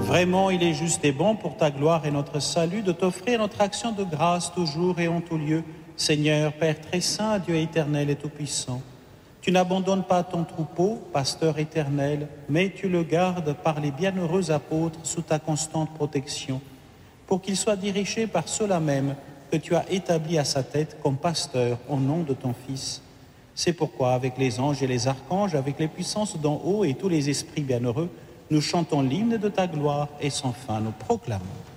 Vraiment, il est juste et bon pour ta gloire et notre salut de t'offrir notre action de grâce toujours et en tout lieu, Seigneur, Père très saint, Dieu éternel et tout-puissant. Tu n'abandonnes pas ton troupeau, pasteur éternel, mais tu le gardes par les bienheureux apôtres sous ta constante protection, pour qu'il soit dirigé par ceux-là même que tu as établis à sa tête comme pasteur au nom de ton Fils. C'est pourquoi, avec les anges et les archanges, avec les puissances d'en haut et tous les esprits bienheureux, nous chantons l'hymne de ta gloire et sans fin nous proclamons.